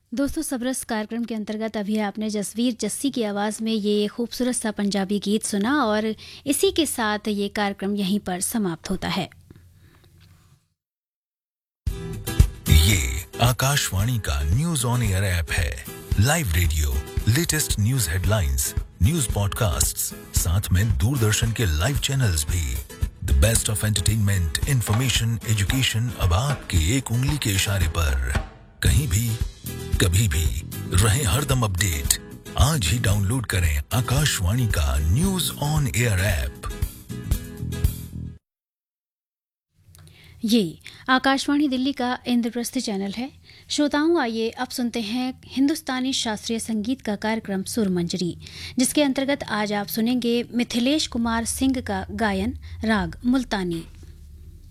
दोस्तों, सबरस कार्यक्रम के अंतर्गत अभी आपने जसवीर जस्सी की आवाज़ में ये खूबसूरत सा पंजाबी गीत सुना और इसी के साथ ये कार्यक्रम यहीं पर समाप्त होता है। ये आकाशवाणी का न्यूज ऑन एयर ऐप है। Live radio, latest news headlines, news podcasts, साथ में दूरदर्शन के लाइव चैनल्स भी। The best of entertainment, information, education अब आपके एक उंगली के इशारे पर। कहीं भी, कभी भी, रहे हरदम अपडेट। आज ही डाउनलोड करें आकाशवाणी का न्यूज ऑन एयर ऐप। ये आकाशवाणी दिल्ली का इंद्रप्रस्थ चैनल है। श्रोताओं, आइए अब सुनते हैं हिंदुस्तानी शास्त्रीय संगीत का कार्यक्रम सुरमंजरी, जिसके अंतर्गत आज आप सुनेंगे मिथिलेश कुमार सिंह का गायन राग मुल्तानी।